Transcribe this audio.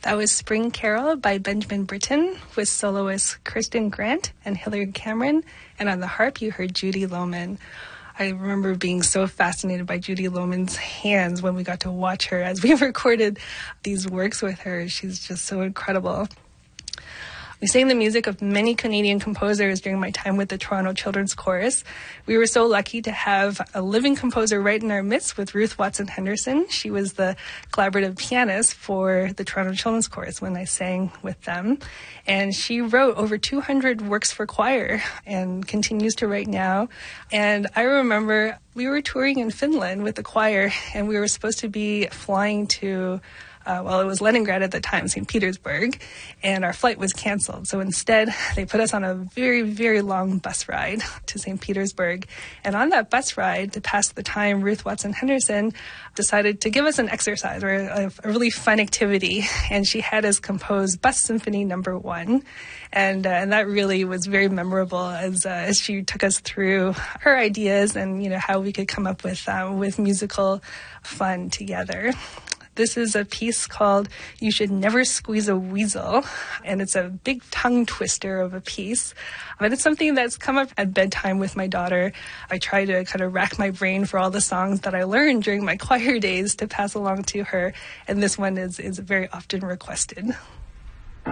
That was Spring Carol by Benjamin Britten with soloists Kirsten Grant and Hilliard Cameron. And on the harp, you heard Judy Lohman. I remember being so fascinated by Judy Lohman's hands when we got to watch her as we recorded these works with her. She's just so incredible. We sang the music of many Canadian composers during my time with the Toronto Children's Chorus. We were so lucky to have a living composer right in our midst with Ruth Watson Henderson. She was the collaborative pianist for the Toronto Children's Chorus when I sang with them. And she wrote over 200 works for choir and continues to write now. And I remember we were touring in Finland with the choir, and we were supposed to be flying to it was Leningrad at the time, St. Petersburg, and our flight was canceled. So instead, they put us on a very, very long bus ride to St. Petersburg. And on that bus ride, to pass the time, Ruth Watson Henderson decided to give us an exercise or a really fun activity. And she had us compose Bus Symphony No. 1. And that really was very memorable as she took us through her ideas and, how we could come up with musical fun together. This is a piece called You Should Never Squeeze a Weasel, and it's a big tongue twister of a piece. But it's something that's come up at bedtime with my daughter. I try to kind of rack my brain for all the songs that I learned during my choir days to pass along to her, and this one is very often requested.